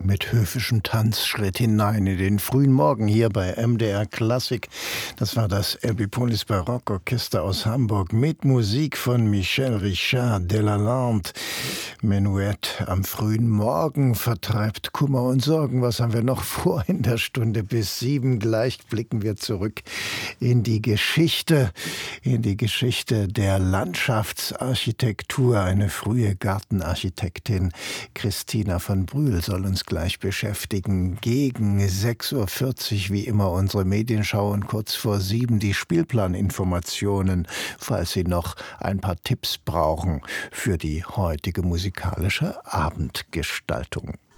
mit höfischem Tanzschritt hinein in den frühen Morgen hier bei MDR Klassik. Das war das Epipolis Barockorchester aus Hamburg mit Musik von Michel Richard Delalande. Menuett am frühen Morgen vertreibt Kummer und Sorgen. Was haben wir noch vor in der Stunde bis 7? Gleich blicken wir zurück in die Geschichte der Landschaftsarchitektur. Eine frühe Gartenarchitektin, Christina von Brühl, soll uns gleich beschäftigen. Gegen 6:40 Uhr wie immer unsere Medienschau und kurz vor 7 die Spielplaninformationen, falls Sie noch ein paar Tipps brauchen für die heutige musikalische Abendgestaltung.